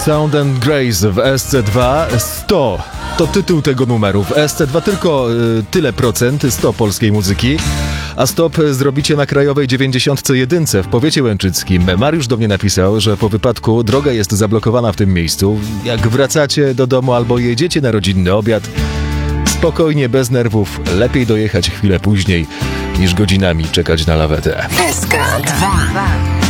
Sound and Grace w SC2 100. To tytuł tego numeru. W SC2 tylko tyle procent, 100 polskiej muzyki. A stop zrobicie na krajowej 91 w powiecie łęczyckim. Mariusz do mnie napisał, że po wypadku droga jest zablokowana w tym miejscu. Jak wracacie do domu albo jedziecie na rodzinny obiad, spokojnie, bez nerwów, lepiej dojechać chwilę później niż godzinami czekać na lawetę. SK2